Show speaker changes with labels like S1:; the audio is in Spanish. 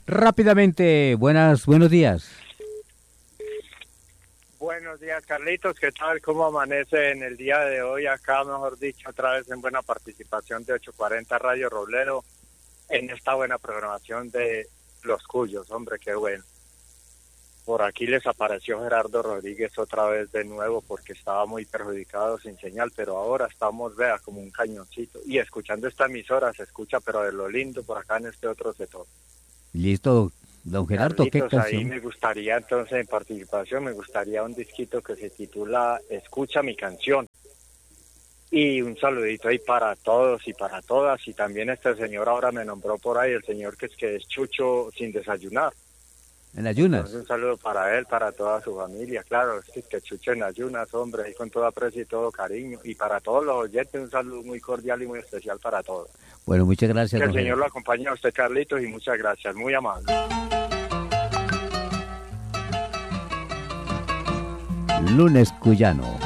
S1: Rápidamente, buenos días.
S2: Buenos días, Carlitos. ¿Qué tal? ¿Cómo amanece en el día de hoy? Acá, mejor dicho, otra vez en buena participación de 840 Radio Roblero en esta buena programación de Los Cuyos. Hombre, qué bueno. Por aquí les apareció Gerardo Rodríguez otra vez de nuevo porque estaba muy perjudicado sin señal, pero ahora estamos, vea, como un cañoncito. Y escuchando esta emisora se escucha, pero de lo lindo por acá en este otro sector.
S1: Listo, don Gerardo,
S2: Carlitos,
S1: ¿qué canción?
S2: ahí me gustaría entonces en participación, me gustaría un disquito que se titula Escucha mi canción. Y un saludito ahí para todos y para todas. Y también este señor ahora me nombró por ahí, el señor que es Chucho sin desayunar.
S1: En ayunas.
S2: Entonces un saludo para él, para toda su familia, claro, es que Chucho en ayunas, hombre, y con todo aprecio y todo cariño. Y para todos los oyentes un saludo muy cordial y muy especial para todos.
S1: Bueno, muchas gracias,
S2: Que el
S1: don
S2: Señor
S1: Gerardo.
S2: lo acompañe a usted, Carlitos, y muchas gracias, muy amable.
S1: Lunes Cuyano.